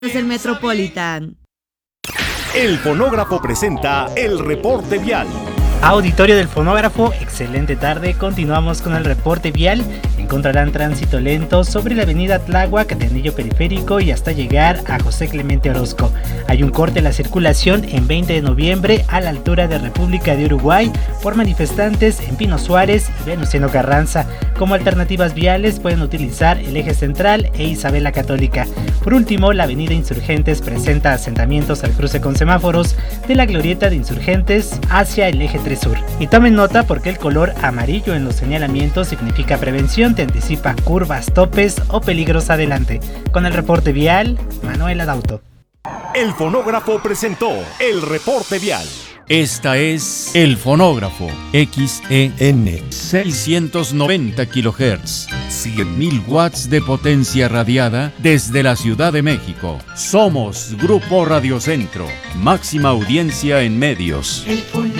Es el Metropolitan. El Fonógrafo presenta el reporte vial. Auditorio del Fonógrafo, excelente tarde. Continuamos con el reporte vial. Encontrarán tránsito lento sobre la avenida Tláhuac de Anillo Periférico y hasta llegar a José Clemente Orozco. Hay un corte en la circulación en 20 de noviembre a la altura de República de Uruguay por manifestantes en Pino Suárez y Venustiano Carranza. Como alternativas viales pueden utilizar el eje central e Isabel la Católica. Por último, la avenida Insurgentes presenta asentamientos al cruce con semáforos de la glorieta de Insurgentes hacia el eje 3 Sur. Y tomen nota porque el color amarillo en los señalamientos significa prevención, te anticipa curvas, topes o peligros adelante. Con el reporte vial, Manuel Adauto. El Fonógrafo presentó el reporte vial. Esta es El Fonógrafo, XEN 690 kHz, 100.000 watts de potencia radiada desde la Ciudad de México. Somos Grupo Radio Centro, máxima audiencia en medios. El